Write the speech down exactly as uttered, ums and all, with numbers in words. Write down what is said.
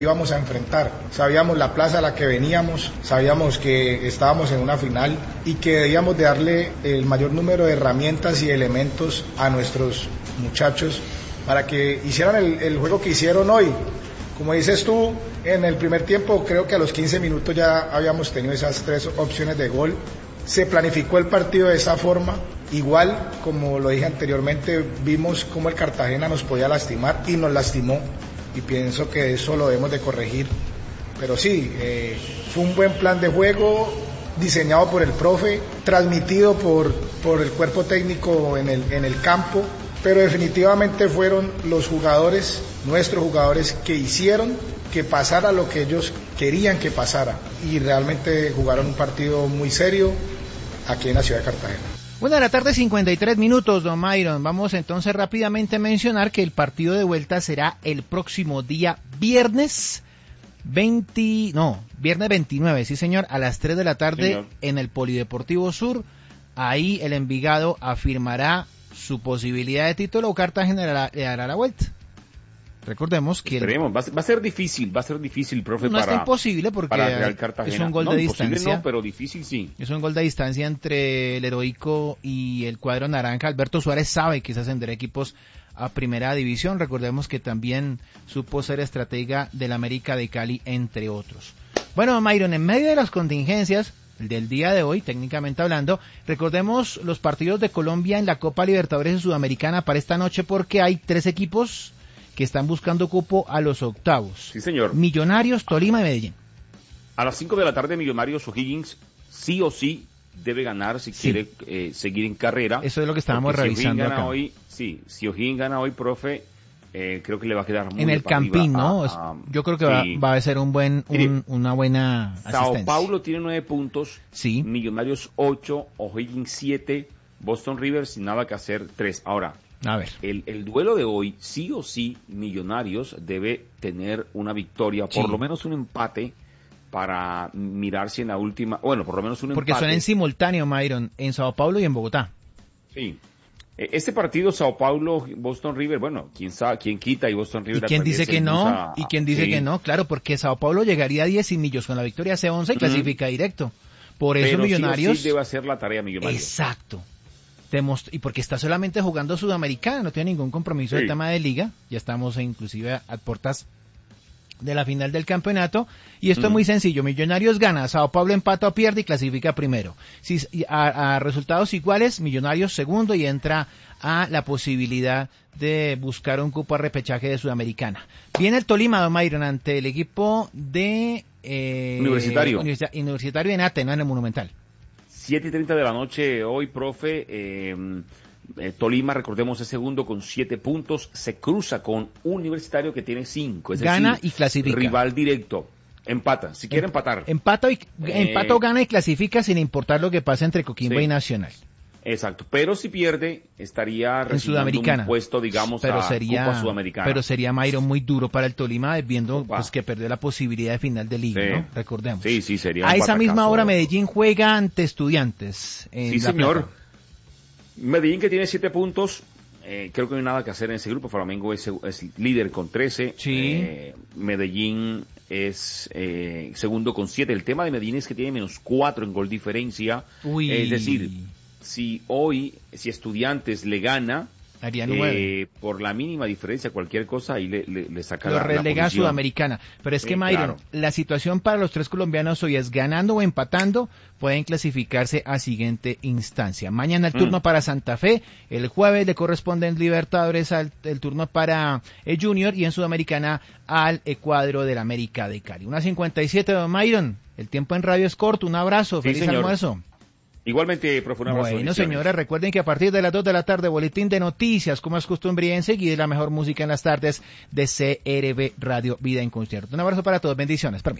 íbamos a enfrentar. Sabíamos la plaza a la que veníamos, sabíamos que estábamos en una final y que debíamos de darle el mayor número de herramientas y elementos a nuestros muchachos para que hicieran el, el juego que hicieron hoy. Como dices tú, en el primer tiempo creo que a los quince minutos ya habíamos tenido esas tres opciones de gol. Se planificó el partido de esa forma. Igual, como lo dije anteriormente, vimos cómo el Cartagena nos podía lastimar y nos lastimó. Y pienso que eso lo debemos de corregir. Pero sí, eh, fue un buen plan de juego diseñado por el profe, transmitido por, por el cuerpo técnico en el, en el campo, pero definitivamente fueron los jugadores, nuestros jugadores, que hicieron que pasara lo que ellos querían que pasara, y realmente jugaron un partido muy serio aquí en la ciudad de Cartagena. Una de la tarde, cincuenta y tres minutos, don Myron. Vamos entonces rápidamente a mencionar que el partido de vuelta será el próximo día viernes veinte, no, viernes veintinueve, sí señor, a las tres de la tarde, señor, en el Polideportivo Sur. Ahí el Envigado afirmará su posibilidad de título o Cartagena le dará la vuelta. Recordemos que... Esperemos, el... va, va a ser difícil, va a ser difícil, profe, no para... No está imposible porque es un gol no, de distancia. No, pero difícil sí. Es un gol de distancia entre el Heroico y el cuadro naranja. Alberto Suárez sabe que es ascender equipos a primera división. Recordemos que también supo ser estratega del América de Cali, entre otros. Bueno, Myron, en medio de las contingencias del día de hoy, técnicamente hablando, recordemos los partidos de Colombia en la Copa Libertadores Sudamericana para esta noche, porque hay tres equipos que están buscando cupo a los octavos. Sí, señor. Millonarios, Tolima y Medellín. A las cinco de la tarde, Millonarios O'Higgins sí o sí debe ganar si sí. quiere eh, seguir en carrera. Eso es lo que estábamos revisando si gana acá. Hoy, sí, si O'Higgins gana hoy, profe, eh, creo que le va a quedar muy en el Campín, ¿no? A, a, Yo creo que sí. va, va a ser un buen, un, Mire, una buena asistencia. Sao Paulo tiene nueve puntos, sí. Millonarios ocho, O'Higgins siete, Boston River sin nada que hacer tres. Ahora, a ver. El, el duelo de hoy, sí o sí, Millonarios debe tener una victoria, por sí. lo menos un empate, para mirarse en la última, bueno, por lo menos un Porque empate. Porque son en simultáneo, Myron, en Sao Paulo y en Bogotá. Sí. Este partido, Sao Paulo, Boston River, bueno, quién sabe, quién quita y Boston River. ¿Y quién dice que no? A, ¿Y quién dice sí. que no? Claro, porque Sao Paulo llegaría a diez y Millos con la victoria C once y clasifica uh-huh. directo. Por eso Pero Millonarios... sí, o sí debe hacer la tarea Millonarios. Exacto. Y porque está solamente jugando Sudamericana, no tiene ningún compromiso sí. de tema de liga, ya estamos inclusive a, a puertas de la final del campeonato, y esto mm. es muy sencillo: Millonarios gana, Sao Paulo empata o pierde y clasifica primero. Si a, a resultados iguales, Millonarios segundo y entra a la posibilidad de buscar un cupo a repechaje de Sudamericana. Viene el Tolima, don Myron, ante el equipo de eh, Universitario. Universi- Universitario en Ate, no en el Monumental. siete y treinta de la noche hoy, profe. Eh, eh, Tolima, recordemos, es segundo con siete puntos. Se cruza con Universitario, que tiene cinco. Es gana decir, y clasifica. Rival directo. Empata, si quiere empatar. Empata, y, eh, empata o gana y clasifica sin importar lo que pase entre Coquimbo sí. y Nacional. Exacto, pero si pierde, estaría recibiendo un puesto, digamos, pero a sería, Copa Sudamericana. Pero sería, Myron, muy duro para el Tolima, viendo pues, que perdió la posibilidad de final de liga, sí. ¿no? Recordemos. Sí, sí, sería A un esa patacazo. misma hora Medellín juega ante Estudiantes. En sí, la señor. Plata. Medellín, que tiene siete puntos, eh, creo que no hay nada que hacer en ese grupo. Flamengo es, es líder con trece. Sí. Eh, Medellín es eh, segundo con siete. El tema de Medellín es que tiene menos cuatro en gol diferencia. Uy. Es decir, si hoy, si Estudiantes le gana, haría nueve. Eh, por la mínima diferencia, cualquier cosa, ahí le, le, le saca Lo la, relega la a Sudamericana. Pero es que, sí, Myron, claro. la situación para los tres colombianos hoy es ganando o empatando, pueden clasificarse a siguiente instancia. Mañana el turno mm. para Santa Fe, el jueves le corresponde en Libertadores al, el turno para el Junior, y en Sudamericana al cuadro del América de Cali. Una cincuenta y siete, don Myron. El tiempo en radio es corto. Un abrazo, sí, feliz señor. almuerzo. Igualmente, profe, un abrazo. Bueno, señores, recuerden que a partir de las dos de la tarde, boletín de noticias, como es costumbre, y enseguida la mejor música en las tardes de C R V Radio Vida en Concierto. Un abrazo para todos, bendiciones. Permiso.